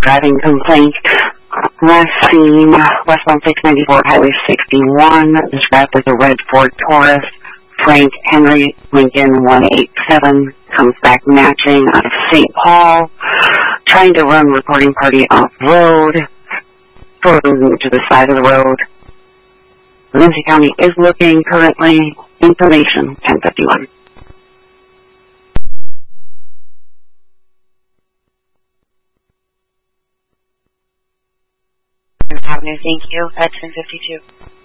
driving complaint. Last seen, westbound 694, Highway 61, described as a red Ford Taurus. Frank Henry Lincoln 187 comes back matching out of St. Paul, trying to run recording party off-road, photos to the side of the road. Lindsay County is looking currently. Information 1051. Avenue, thank you, at 1052.